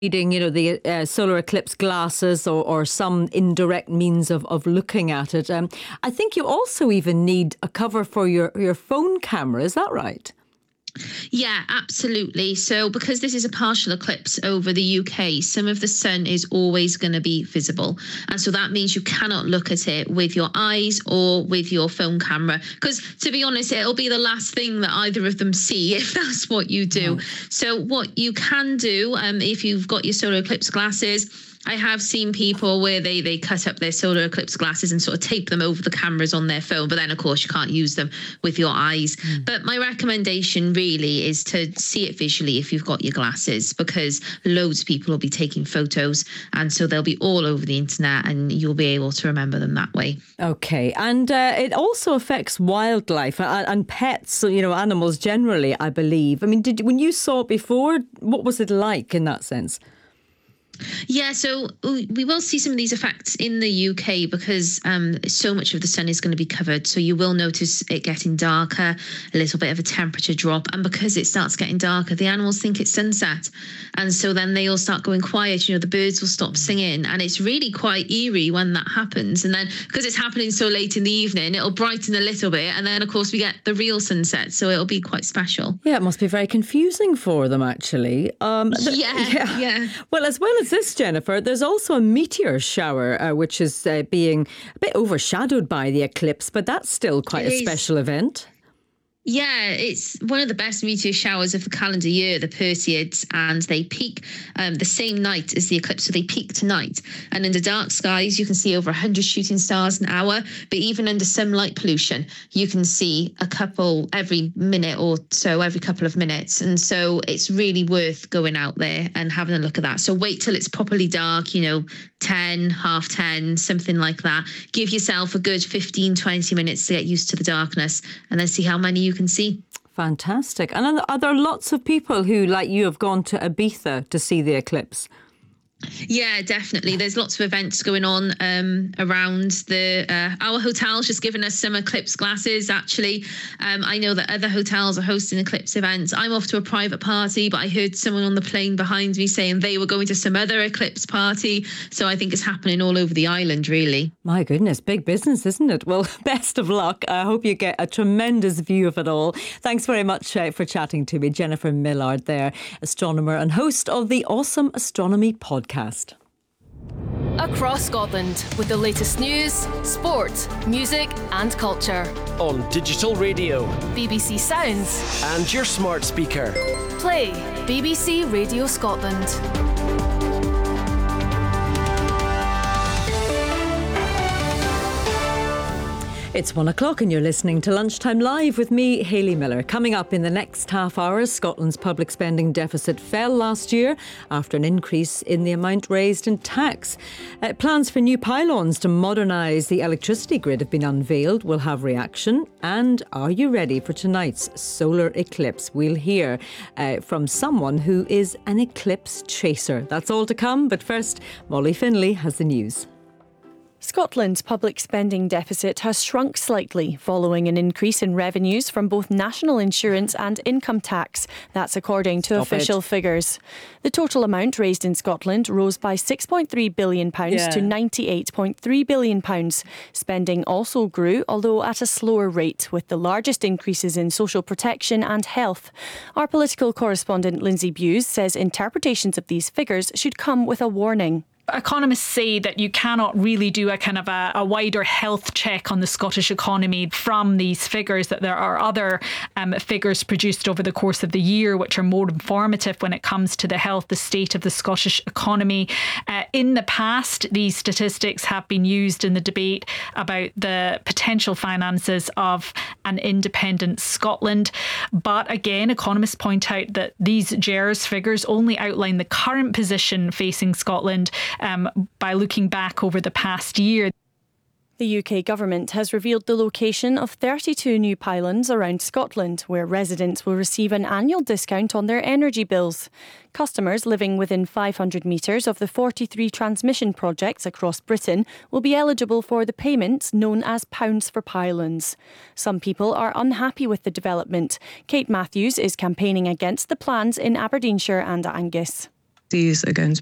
Reading, the solar eclipse glasses or some indirect means of looking at it. I think you also even need a cover for your phone camera. Is that right? Yeah, absolutely. So because this is a partial eclipse over the UK, some of the sun is always going to be visible. And so that means you cannot look at it with your eyes or with your phone camera. Because to be honest, it'll be the last thing that either of them see if that's what you do. Right. So what you can do, if you've got your solar eclipse glasses, I have seen people where they cut up their solar eclipse glasses and sort of tape them over the cameras on their phone. But then, of course, you can't use them with your eyes. But my recommendation really is to see it visually if you've got your glasses, because loads of people will be taking photos. And so they'll be all over the internet and you'll be able to remember them that way. OK. And it also affects wildlife and pets, animals generally, I believe. I mean, when you saw it before, what was it like in that sense? Yeah, so we will see some of these effects in the UK because so much of the sun is going to be covered. So you will notice it getting darker, a little bit of a temperature drop. And because it starts getting darker, the animals think it's sunset. And so then they all start going quiet. The birds will stop singing. And it's really quite eerie when that happens. And then because it's happening so late in the evening, it'll brighten a little bit. And then, of course, we get the real sunset. So it'll be quite special. Yeah, it must be very confusing for them, actually. Yeah. Well, as well as this, Jennifer, there's also a meteor shower, which is being a bit overshadowed by the eclipse, but that's still quite a special event. Yeah, it's one of the best meteor showers of the calendar year, the Perseids, and they peak the same night as the eclipse, so they peak tonight. And in the dark skies, you can see over 100 shooting stars an hour, but even under some light pollution, you can see a couple every minute or so, every couple of minutes. And so it's really worth going out there and having a look at that. So wait till it's properly dark, 10, 10:30, something like that. Give yourself a good 15, 20 minutes to get used to the darkness and then see how many you can see. Fantastic. And are there lots of people who, like you, have gone to Ibiza to see the eclipse? Yeah, definitely. There's lots of events going on around our hotel's just given us some eclipse glasses, actually. I know that other hotels are hosting eclipse events. I'm off to a private party, but I heard someone on the plane behind me saying they were going to some other eclipse party. So I think it's happening all over the island, really. My goodness, big business, isn't it? Well, best of luck. I hope you get a tremendous view of it all. Thanks very much for chatting to me. Jennifer Millard there, astronomer and host of the Awesome Astronomy podcast. Across Scotland with the latest news, sport, music and culture. On digital radio, BBC Sounds and your smart speaker. Play BBC Radio Scotland. It's 1:00 and you're listening to Lunchtime Live with me, Hayley Miller. Coming up in the next half hour, Scotland's public spending deficit fell last year after an increase in the amount raised in tax. Plans for new pylons to modernise the electricity grid have been unveiled. We'll have reaction. And are you ready for tonight's solar eclipse? We'll hear from someone who is an eclipse chaser. That's all to come. But first, Molly Finlay has the news. Scotland's public spending deficit has shrunk slightly following an increase in revenues from both national insurance and income tax. That's according to official figures. The total amount raised in Scotland rose by £6.3 billion to £98.3 billion. Spending also grew, although at a slower rate, with the largest increases in social protection and health. Our political correspondent Lindsay Bewes says interpretations of these figures should come with a warning. Economists say that you cannot really do a kind of a wider health check on the Scottish economy from these figures, that there are other figures produced over the course of the year which are more informative when it comes to the health, the state of the Scottish economy. In the past, these statistics have been used in the debate about the potential finances of an independent Scotland. But again, economists point out that these GERS figures only outline the current position facing Scotland by looking back over the past year. The UK government has revealed the location of 32 new pylons around Scotland, where residents will receive an annual discount on their energy bills. Customers living within 500 metres of the 43 transmission projects across Britain will be eligible for the payments known as pounds for pylons. Some people are unhappy with the development. Kate Matthews is campaigning against the plans in Aberdeenshire and Angus. These are going to